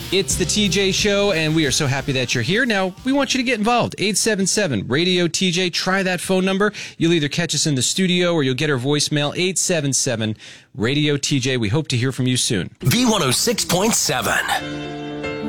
It's the TJ Show, and we are so happy that you're here. Now, we want you to get involved. 877-RADIO-TJ. Try that phone number. You'll either catch us in the studio or you'll get our voicemail, 877-RADIO-TJ. We hope to hear from you soon. B106.7.